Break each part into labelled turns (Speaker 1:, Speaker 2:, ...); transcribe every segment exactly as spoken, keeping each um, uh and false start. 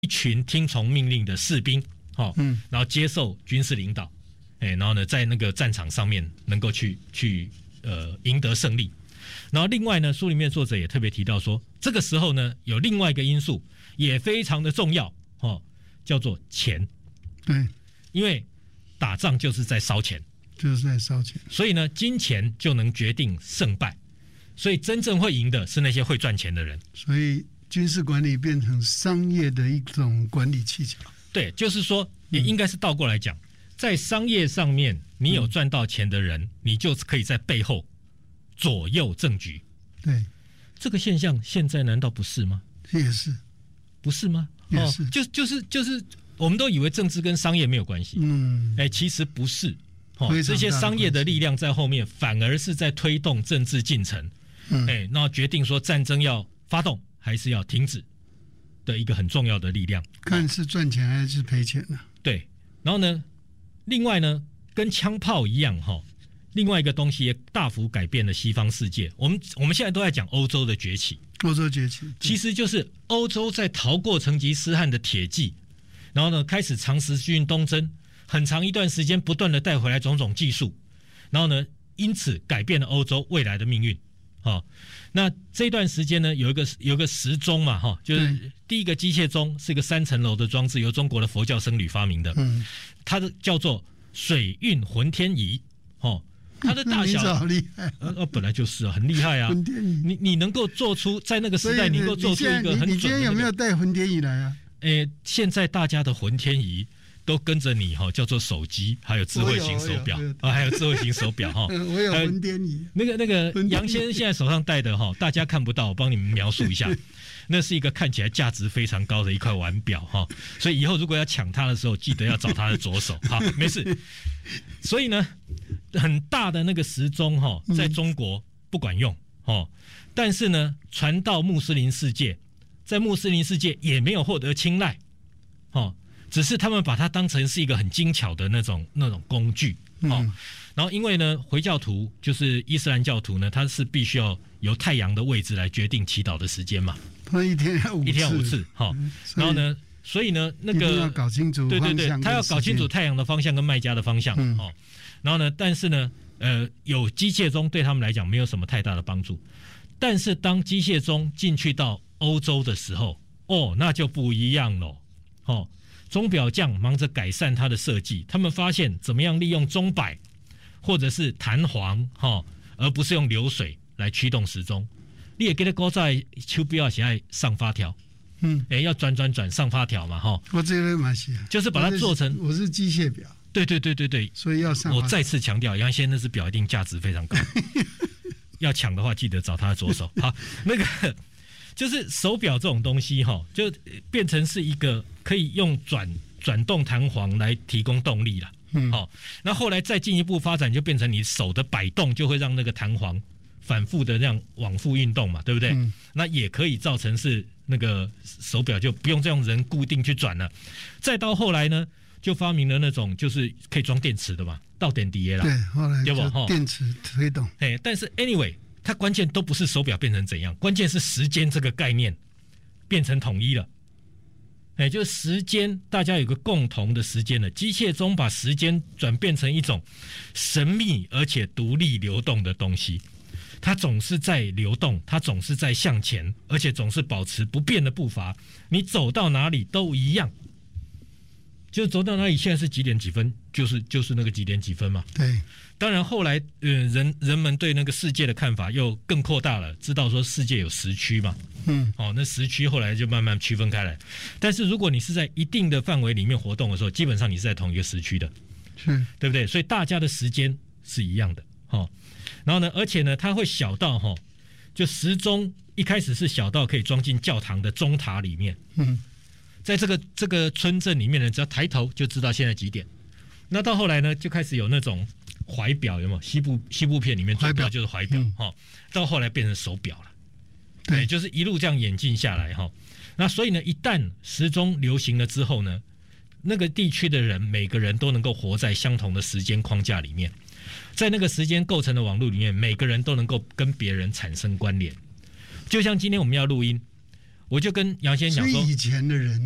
Speaker 1: 一群听从命令的士兵，哦，嗯，然后接受军事领导，哎，然后呢，在那个战场上面能够去去呃赢得胜利。然后另外呢，书里面作者也特别提到说，这个时候呢，有另外一个因素也非常的重要，哦，叫做钱。
Speaker 2: 对，
Speaker 1: 因为打仗就是在烧钱，
Speaker 2: 就是在烧钱，
Speaker 1: 所以呢，金钱就能决定胜败。所以真正会赢的是那些会赚钱的人。
Speaker 2: 所以军事管理变成商业的一种管理技巧。
Speaker 1: 对，就是说，也应该是倒过来讲，嗯、在商业上面，你有赚到钱的人，嗯、你就可以在背后左右政局。
Speaker 2: 对，
Speaker 1: 这个现象现在难道不是吗？
Speaker 2: 也是，
Speaker 1: 不是吗？
Speaker 2: 也是，
Speaker 1: 哦、就就是就是，我们都以为政治跟商业没有关系。嗯，哎，其实不是。哦，这些商业的力量在后面，反而是在推动政治进程。嗯，哎，那决定说战争要发动还是要停止的一个很重要的力量，
Speaker 2: 看是赚钱还是赔钱呢、啊？
Speaker 1: 对，然后呢，另外呢，跟枪炮一样哈，另外一个东西也大幅改变了西方世界。我们我们现在都在讲欧洲的崛起，
Speaker 2: 欧洲崛起
Speaker 1: 其实就是欧洲在逃过成吉思汗的铁骑，然后呢，开始长时运东征，很长一段时间不断的带回来种种技术，然后呢，因此改变了欧洲未来的命运。哦，那这段时间呢，有一个有一个时钟嘛，哈，就是第一个机械钟是一个三层楼的装置，由中国的佛教僧侣发明的，嗯，它的叫做水运浑天仪，哦，它的大小
Speaker 2: 好厉害，
Speaker 1: 呃，本来就是啊，很厉害啊，浑天仪，你你能够做出在那个时代，你能够做出一个很准的、那個，
Speaker 2: 你今天有没有带浑天仪来啊？
Speaker 1: 诶，现在大家的浑天仪都跟着你哈，叫做手机，还有智慧型手表啊，还有智慧型手表哈。
Speaker 2: 我有浑天仪，
Speaker 1: 那个那个杨先生现在手上戴的哈，大家看不到，我帮你们描述一下。那是一个看起来价值非常高的一块腕表哈，所以以后如果要抢它的时候，记得要找它的左手。好，没事。所以呢，很大的那个时钟哈，在中国不管用哦，但是呢，传到穆斯林世界，在穆斯林世界也没有获得青睐哦。只是他们把它当成是一个很精巧的那种那种工具，哦，嗯、然后因为呢，回教徒就是伊斯兰教徒呢，他是必须要由太阳的位置来决定祈祷的时间嘛，
Speaker 2: 他一天要五次，一天要五次，
Speaker 1: 哈、嗯，然后呢，所以呢，那个
Speaker 2: 要搞清楚，
Speaker 1: 对对对，他要搞清楚太阳的方向跟麦加的方向，嗯、哦，然后呢，但是呢，呃，有机械钟对他们来讲没有什么太大的帮助，但是当机械钟进去到欧洲的时候，哦，那就不一样了，哦。钟表匠忙着改善它的设计，他们发现怎么样利用钟摆或者是弹簧，哦，而不是用流水来驱动时钟。你也给它勾在手表写在上发条，嗯，哎，要转转转上发条嘛，哈。
Speaker 2: 我这个蛮喜欢，
Speaker 1: 就是把它做成。
Speaker 2: 我是机械表。
Speaker 1: 对对对对对，
Speaker 2: 所以要上。
Speaker 1: 我再次强调，杨先生那只表一定价值非常高，要抢的话记得找他的左手。好，那个。就是手表这种东西哈，就变成是一个可以用转转动弹簧来提供动力了。嗯，好，那后来再进一步发展，就变成你手的摆动就会让那个弹簧反复的这样往复运动嘛，对不对？嗯，那也可以造成是那个手表就不用这样人固定去转了。再到后来呢，就发明了那种就是可以装电池的嘛，到点底啦。
Speaker 2: 对，后来就电池推动。
Speaker 1: 哎，但是 anyway。它关键都不是手表变成怎样，关键是时间这个概念变成统一了。哎，就是时间，大家有个共同的时间了。机械钟把时间转变成一种神秘而且独立流动的东西，它总是在流动，它总是在向前，而且总是保持不变的步伐。你走到哪里都一样。就走到哪里，现在是几点几分，就是就是那个几点几分嘛。
Speaker 2: 对，
Speaker 1: 当然后来，呃，人人们对那个世界的看法又更扩大了，知道说世界有时区嘛。嗯，哦，那时区后来就慢慢区分开来。但是如果你是在一定的范围里面活动的时候，基本上你是在同一个时区的，
Speaker 2: 是，
Speaker 1: 对不对？所以大家的时间是一样的，哦。然后呢，而且呢，它会小到哈、哦，就时钟一开始是小到可以装进教堂的钟塔里面。嗯。在这个这个村镇里面呢，只要抬头就知道现在几点。那到后来呢，就开始有那种怀表，有没有？西部西部片里面怀表就是怀表哈、嗯，到后来变成手表了。对，就是一路这样演进下来哈。那所以呢，一旦时钟流行了之后呢，那个地区的人每个人都能够活在相同的时间框架里面，在那个时间构成的网络里面，每个人都能够跟别人产生关联。就像今天我们要录音。我就跟杨先生讲说，
Speaker 2: 所以以前的人哦，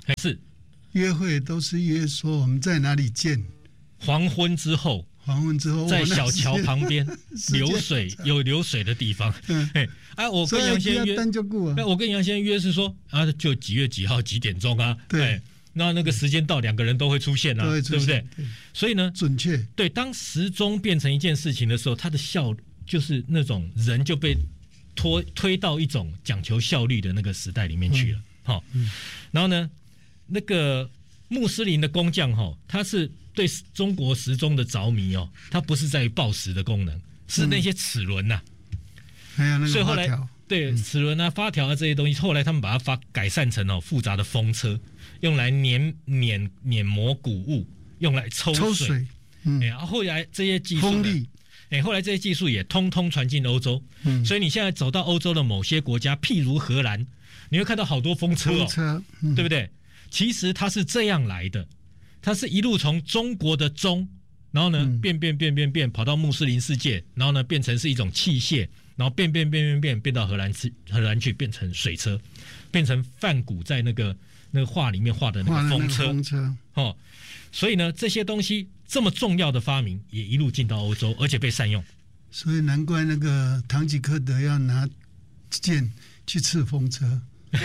Speaker 1: 还是
Speaker 2: 约会都是约说我们在哪里见，
Speaker 1: 黄昏之后。
Speaker 2: 黄昏之后，
Speaker 1: 在小桥旁边流水有流水的地方，嗯，哎，啊，我跟杨先生约，那我跟杨先生约是说啊，就几月几号几点钟啊？对，那那个时间到，两个人都会出现啊，对不对？所以呢，
Speaker 2: 准确
Speaker 1: 对，当时钟变成一件事情的时候，它的效就是那种人就被拖推到一种讲求效率的那个时代里面去了，好，嗯，然后呢，那个穆斯林的工匠哈，他是对中国时钟的着迷哦，它不是在于报时的功能，是那些齿轮呐、啊嗯，
Speaker 2: 还有那个发条，
Speaker 1: 所以后来对齿轮啊、发条啊这些东西，后来他们把它发改善成哦复杂的风车，用来碾碾碾磨谷物，用来抽水。抽水嗯，然、欸、后后来这些技术，风力，哎、欸，后来这些技术也通通传进欧洲。嗯，所以你现在走到欧洲的某些国家，譬如荷兰，你会看到好多风车哦，
Speaker 2: 风车，嗯、
Speaker 1: 对不对？其实它是这样来的。它是一路从中国的钟，然后呢、嗯、变变变变变跑到穆斯林世界，然后呢变成是一种器械，然后变变变变变变到荷兰去，荷兰去变成水车，变成梵谷在那个那个画里面画的那个风车。
Speaker 2: 风车
Speaker 1: 哦，所以呢这些东西这么重要的发明也一路进到欧洲，而且被善用。
Speaker 2: 所以难怪那个堂吉诃德要拿剑去刺风车，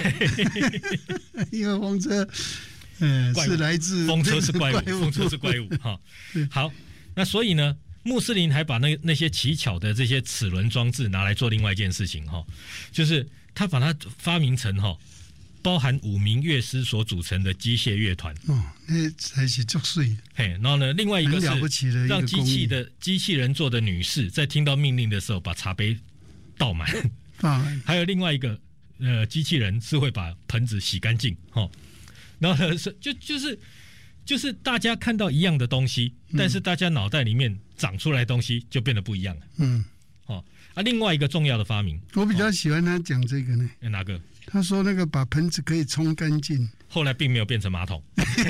Speaker 2: 因为风车。嗯，是来自
Speaker 1: 风车是怪物，风车是怪物哈。好，那所以呢，穆斯林还把那那些奇巧的这些齿轮装置拿来做另外一件事情哈，就是他把它发明成哈，包含五名乐师所组成的机械乐团。
Speaker 2: 哦，那才是作祟。
Speaker 1: 嘿，然后呢，另外一个是
Speaker 2: 了不起的
Speaker 1: 让机器的机器人做的女士在听到命令的时候把茶杯倒满。
Speaker 2: 啊，
Speaker 1: 还有另外一个呃机器人是会把盆子洗干净哈。然后呢，就就是就是大家看到一样的东西，嗯、但是大家脑袋里面长出来的东西就变得不一样了。
Speaker 2: 嗯，
Speaker 1: 哦啊，另外一个重要的发明，
Speaker 2: 我比较喜欢他讲这个呢。
Speaker 1: 哦、哪个？
Speaker 2: 他说那个把盆子可以冲干净，
Speaker 1: 后来并没有变成马桶，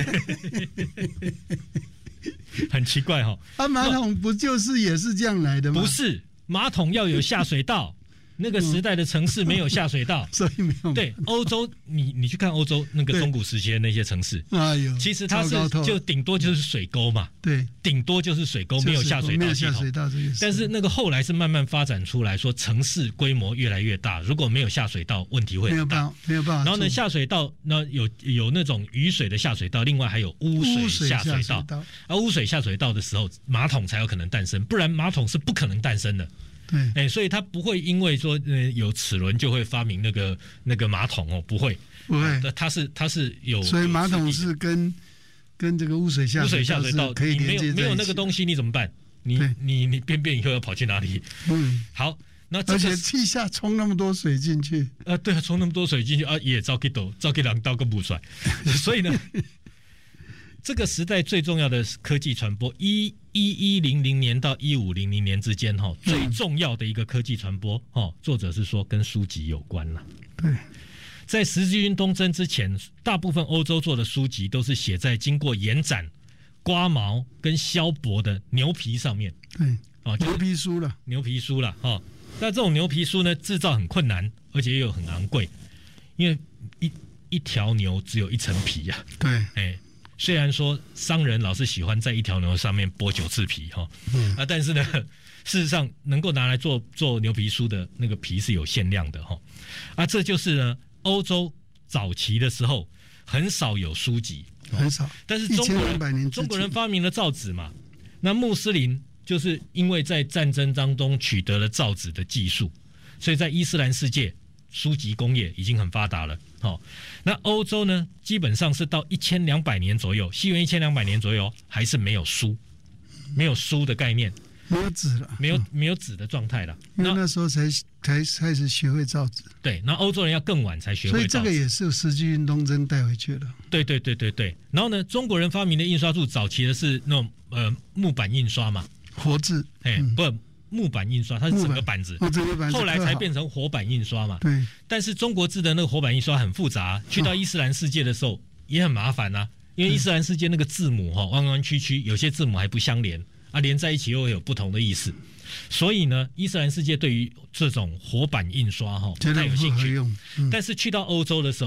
Speaker 1: 很奇怪哈、哦。
Speaker 2: 啊，马桶不就是也是这样来的吗？
Speaker 1: 不是，马桶要有下水道。那个时代的城市没有下水道，
Speaker 2: 所以没有。
Speaker 1: 对，欧洲，你你去看欧洲那个中古时期的那些城市，
Speaker 2: 哎呦，
Speaker 1: 其实它是就顶多就是水沟嘛，
Speaker 2: 对，
Speaker 1: 顶多就是水沟，没有下水道系统。但是那个后来是慢慢发展出来说，城市规模越来越大，如果没有下水道，问题会很大，
Speaker 2: 没有办法，没有办法。
Speaker 1: 然后呢，下水道那有有那种雨水的下水道，另外还有污水下水道。而污水下水道的时候，马桶才有可能诞生，不然马桶是不可能诞生的。
Speaker 2: 对，
Speaker 1: 哎，所以他不会因为说呃有齿轮就会发明那个那个马桶哦，不会，
Speaker 2: 不会，
Speaker 1: 它是它是有，
Speaker 2: 所以马桶是跟跟这个污水下
Speaker 1: 污水下水道
Speaker 2: 可以连接在一起。
Speaker 1: 你没有没有那个东西你怎么办？你你你便便以后要跑去哪里？
Speaker 2: 嗯，
Speaker 1: 好，那、這個、
Speaker 2: 而且气下冲那么多水进去，
Speaker 1: 呃，对啊，冲那么多水进去啊，也照给抖，照给两刀个不甩，所以呢。这个时代最重要的科技传播，一一一零零年到一五零零年之间，哈，最重要的一个科技传播，哈，作者是说跟书籍有关了。
Speaker 2: 对，
Speaker 1: 在十字军东征之前，大部分欧洲做的书籍都是写在经过延展、刮毛跟削薄的牛皮上面。
Speaker 2: 对，
Speaker 1: 哦，
Speaker 2: 牛皮书了，
Speaker 1: 牛皮书了，哈。那这种牛皮书呢，制造很困难，而且又很昂贵，因为一一条牛只有一层皮呀、啊。
Speaker 2: 对，
Speaker 1: 哎。虽然说商人老是喜欢在一条牛上面剥九次皮哈，嗯啊，但是呢，事实上能够拿来做做牛皮书的那个皮是有限量的哈，啊，这就是呢，欧洲早期的时候很少有书籍，
Speaker 2: 很少，
Speaker 1: 但是中国人中国人发明了造纸嘛，那穆斯林就是因为在战争当中取得了造纸的技术，所以在伊斯兰世界书籍工业已经很发达了。好、哦，那欧洲呢，基本上是到一千两百年左右，西元一千两百年左右，还是没有书，没有书的概念，
Speaker 2: 没有纸了，
Speaker 1: 没有没有纸的状态了。
Speaker 2: 因为那时候才才开始学会造纸。
Speaker 1: 对，那欧洲人要更晚才学会造纸，
Speaker 2: 所以这个也是十字军东征带回去的。
Speaker 1: 对对对对对。然后呢，中国人发明的印刷术早期的是那种呃木板印刷嘛，
Speaker 2: 活字，
Speaker 1: 哎、嗯、不。木板印刷，它是整个板子，
Speaker 2: 哦、整个板子
Speaker 1: 后来才变成活板印刷嘛。
Speaker 2: 对。
Speaker 1: 但是中国制的那个活板印刷很复杂，去到伊斯兰世界的时候也很麻烦啊，因为伊斯兰世界那个字母哈弯弯曲曲，有些字母还不相连啊，连在一起又会有不同的意思。所以呢，伊斯兰世界对于这种活板印刷哈不太有兴趣。
Speaker 2: 嗯、
Speaker 1: 但是去到欧洲的时候，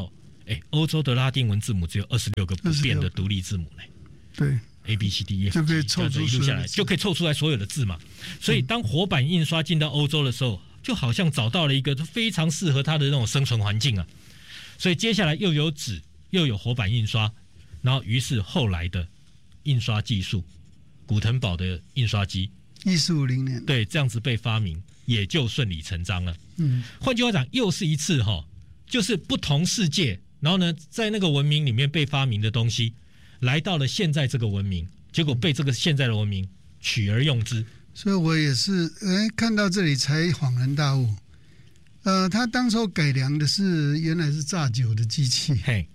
Speaker 1: 哎，欧洲的拉丁文字母只有二十六个不变的独立字母呢。
Speaker 2: 对
Speaker 1: ，A B C D E F G
Speaker 2: 就可以凑出
Speaker 1: 一路下来，就可以凑出来所有的字嘛。所以当活版印刷进到欧洲的时候，就好像找到了一个非常适合它的那种生存环境啊。所以接下来又有纸，又有活版印刷，然后于是后来的印刷技术，古腾堡的印刷机，
Speaker 2: 一四五零年，
Speaker 1: 对，这样子被发明，也就顺理成章了。
Speaker 2: 嗯，
Speaker 1: 换句话讲，又是一次哈，就是不同世界，然后呢，在那个文明里面被发明的东西，来到了现在这个文明，结果被这个现在的文明取而用之。
Speaker 2: 所以我也是，哎，看到这里才恍然大悟。呃，他当初改良的是原来是榨酒的机器，
Speaker 1: 嘿，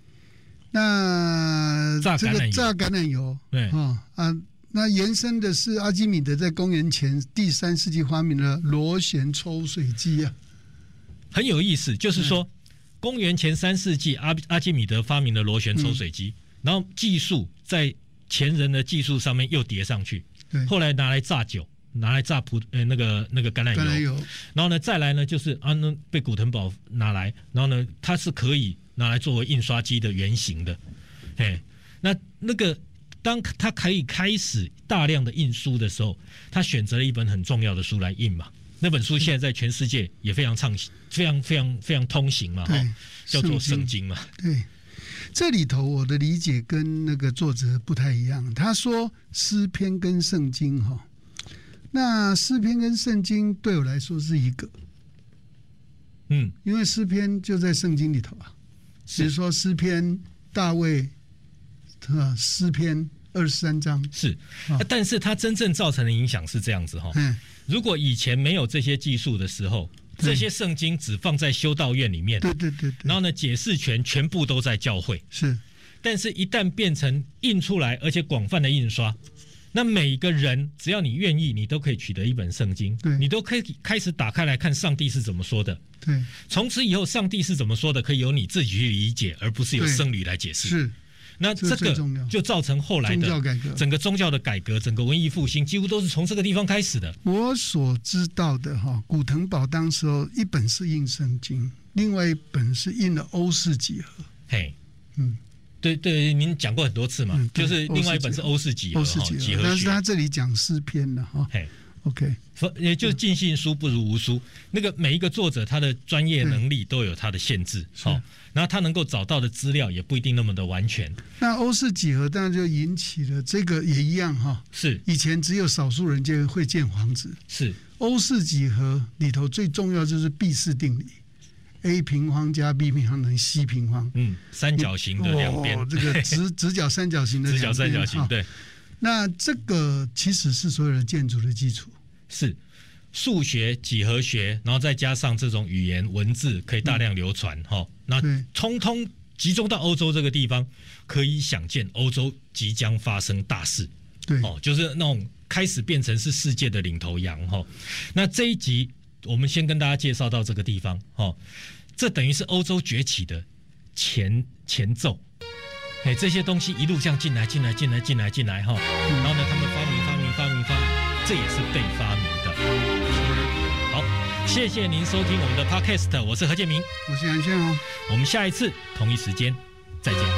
Speaker 2: 那这个榨橄榄油，
Speaker 1: 对
Speaker 2: 哦啊，那延伸的是阿基米德在公元前第三世纪发明的螺旋抽水机啊，
Speaker 1: 很有意思。就是说，嗯、公元前三世纪阿阿基米德发明了螺旋抽水机，嗯、然后技术在前人的技术上面又叠上去，后来拿来榨酒。拿来榨葡呃那个那个橄榄油，橄榄油然后呢再来呢就是啊那被古腾堡拿来，然后呢它是可以拿来作为印刷机的原型的，哎，那那个当它可以开始大量的印书的时候，他选择了一本很重要的书来印嘛，那本书现在在全世界也非常畅行，非常非常非常通行嘛，哈，叫做圣经嘛，
Speaker 2: 对。这里头我的理解跟那个作者不太一样，他说诗篇跟圣经哈。那诗篇跟圣经对我来说是一个，
Speaker 1: 嗯，
Speaker 2: 因为诗篇就在圣经里头啊，比如说诗篇大卫啊，诗篇二十三章
Speaker 1: 是，啊、但是它真正造成的影响是这样子哈、嗯，如果以前没有这些技术的时候，这些圣经只放在修道院里面，
Speaker 2: 对对对对，
Speaker 1: 然后呢，解释权全部都在教会，
Speaker 2: 是，
Speaker 1: 但是一旦变成印出来，而且广泛的印刷。那每个人只要你愿意，你都可以取得一本圣经，你都可以开始打开来看上帝是怎么说的。
Speaker 2: 对，
Speaker 1: 从此以后，上帝是怎么说的，可以由你自己去理解，而不是由僧侣来解释。
Speaker 2: 是，
Speaker 1: 那这个就造成后来的整个宗教的改革，整个文艺复兴几乎都是从这个地方开始的。
Speaker 2: 我所知道的哈，古腾堡当时候一本是印圣经，另外一本是印了欧式几何。
Speaker 1: 嘿，嗯。对对，您讲过很多次嘛，嗯、就是另外一本是欧式几何，
Speaker 2: 欧式几何，几何但是他这里讲诗篇了哈。OK，
Speaker 1: 也就是尽信书不如无书。那个每一个作者他的专业能力都有他的限制，好，然后他能够找到的资料也不一定那么的完全。
Speaker 2: 那欧式几何当然就引起了这个也一样哈，
Speaker 1: 是
Speaker 2: 以前只有少数人就会建房子，
Speaker 1: 是
Speaker 2: 欧式几何里头最重要就是毕氏定理。A 平方加 B 平方等于 C 平方，
Speaker 1: 嗯，三角形的两边，
Speaker 2: 哦，这个直直角三角形的
Speaker 1: 直角三角形，对。
Speaker 2: 那这个其实是所有的建筑的基础，
Speaker 1: 是数学、几何学，然后再加上这种语言文字可以大量流传，哈、嗯，那通通集中到欧洲这个地方，可以想见欧洲即将发生大事，
Speaker 2: 对，
Speaker 1: 哦，就是那种开始变成是世界的领头羊，哈。那这一集。我们先跟大家介绍到这个地方，哦，这等于是欧洲崛起的前前奏，哎，这些东西一路这样进来，进来，进来，进来，进来，哈，然后呢，他们发明，发明，发明，发明，这也是被发明的。好，谢谢您收听我们的 Podcast， 我是何建明，
Speaker 2: 我是杨宪宏，
Speaker 1: 我们下一次同一时间再见。